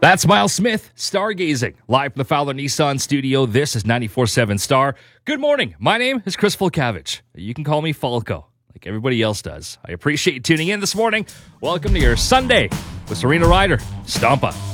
That's Miles Smith, stargazing, live from the Fowler Nissan studio. This is 94.7 Star. Good morning. My name is Chris Fulcavich. You can call me Falco, like everybody else does. I appreciate you tuning in this morning. Welcome to your Sunday with Serena Ryder. Stompa.